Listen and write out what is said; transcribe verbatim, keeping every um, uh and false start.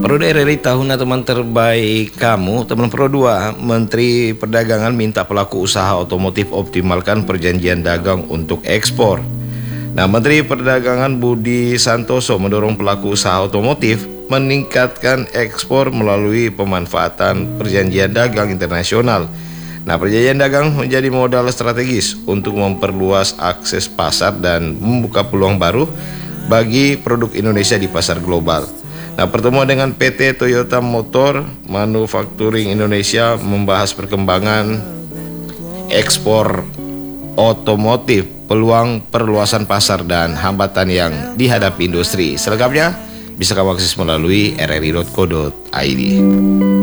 Periode R R I tahun teman terbaik kamu, teman Pro dua, Menteri Perdagangan minta pelaku usaha otomotif optimalkan perjanjian dagang untuk ekspor. Nah, Menteri Perdagangan Budi Santoso mendorong pelaku usaha otomotif meningkatkan ekspor melalui pemanfaatan perjanjian dagang internasional. Nah, perjanjian dagang menjadi modal strategis untuk memperluas akses pasar dan membuka peluang baru bagi produk Indonesia di pasar global. Nah, pertemuan dengan P T Toyota Motor Manufacturing Indonesia membahas perkembangan ekspor otomotif, peluang perluasan pasar dan hambatan yang dihadapi industri. Selengkapnya bisa kamu akses melalui r r i dot co dot i d.